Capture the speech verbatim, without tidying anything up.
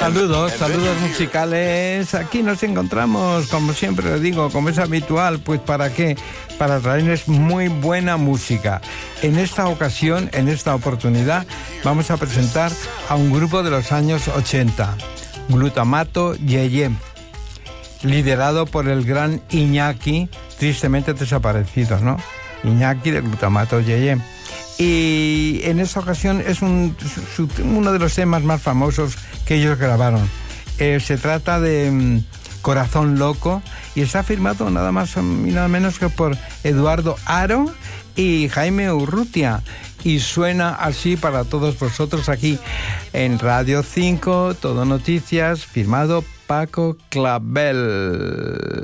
Saludos, saludos musicales. Aquí nos encontramos, como siempre les digo, como es habitual, pues ¿para qué? Para traerles muy buena música. En esta ocasión, en esta oportunidad, vamos a presentar a un grupo de los años ochenta, Glutamato Yeye, liderado por el gran Iñaki, tristemente desaparecido, ¿no? Iñaki de Glutamato Yeye. Y en esta ocasión es un, su, uno de los temas más famosos que ellos grabaron. Eh, se trata de um, Corazón Loco y está firmado nada más y nada menos que por Eduardo Haro y Jaime Urrutia. Y suena así para todos vosotros aquí en Radio cinco, Todo Noticias, firmado Paco Clavel.